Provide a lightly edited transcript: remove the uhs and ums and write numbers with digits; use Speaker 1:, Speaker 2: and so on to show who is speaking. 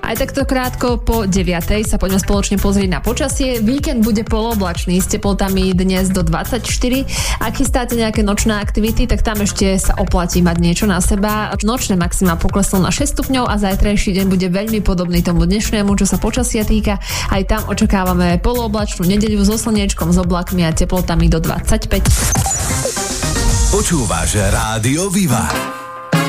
Speaker 1: Aj takto krátko po 9:00 sa poďme spoločne pozrieť na počasie. Víkend bude polooblačný s teplotami dnes do 24. Ak chystáte nejaké nočné aktivity, tak tam ešte sa oplatí mať niečo na seba. Nočné maxima pokleslo na 6 stupňov a zajtrajší deň bude veľmi podobný tomu dnešnému, čo sa počasia týka. Aj tam očakávame polooblačnú nedeľu so slniečkom, s oblakmi a teplotami do 25.
Speaker 2: Počúvaš Rádio Viva.